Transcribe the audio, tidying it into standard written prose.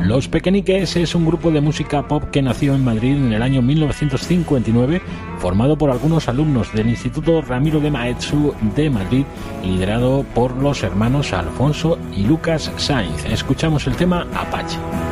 Los Pequeñiques es un grupo de música pop que nació en Madrid en el año 1959, formado por algunos alumnos del Instituto Ramiro de Maeztu de Madrid, liderado por los hermanos Alfonso y Lucas Sainz. Escuchamos el tema Apache.